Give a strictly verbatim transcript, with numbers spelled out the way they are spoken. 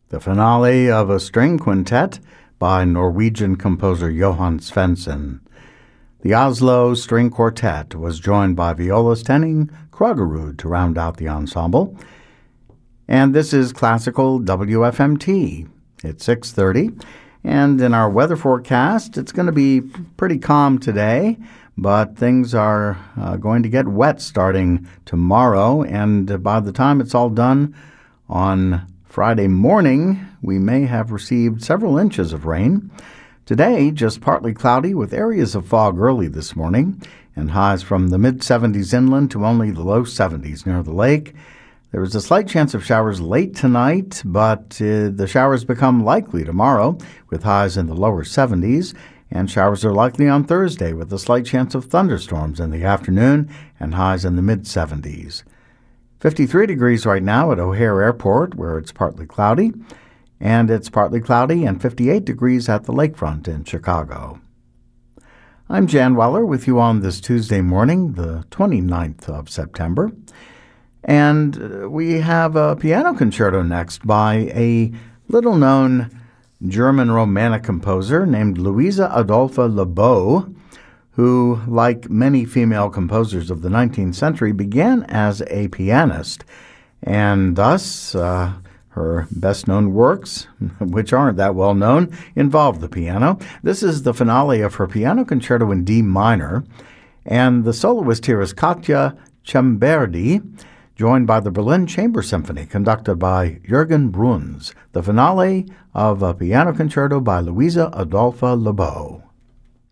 the finale of a string quintet by Norwegian composer Johan Svensson. The Oslo String Quartet was joined by violist Henning Krogerud to round out the ensemble. And this is Classical W F M T. It's six thirty, and in our weather forecast, it's going to be pretty calm today, but things are uh, going to get wet starting tomorrow, and by the time it's all done on Friday morning, we may have received several inches of rain. Today, just partly cloudy with areas of fog early this morning, and highs from the mid-seventies inland to only the low seventies near the lake. There is a slight chance of showers late tonight, but uh, the showers become likely tomorrow with highs in the lower seventies, and showers are likely on Thursday with a slight chance of thunderstorms in the afternoon and highs in the mid-seventies. fifty-three degrees right now at O'Hare Airport, where it's partly cloudy, and it's partly cloudy and fifty-eight degrees at the lakefront in Chicago. I'm Jan Weller with you on this Tuesday morning, the twenty-ninth of September. And we have a piano concerto next by a little-known German Romantic composer named Louisa Adolphe Lebow, who, like many female composers of the nineteenth century, began as a pianist, and thus uh, her best-known works, which aren't that well-known, involve the piano. This is the finale of her piano concerto in D minor, and the soloist here is Katja Chamberdi, joined by the Berlin Chamber Symphony, conducted by Jürgen Bruns, the finale of a piano concerto by Louisa Adolphe Lebow.